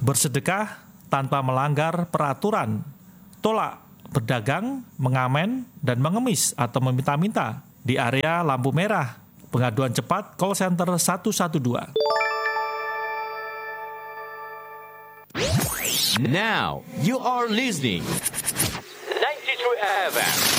bersedekah tanpa melanggar peraturan, tolak berdagang, mengamen, dan mengemis atau meminta-minta di area lampu merah. Pengaduan cepat call center 112. Now you are listening 92 FM.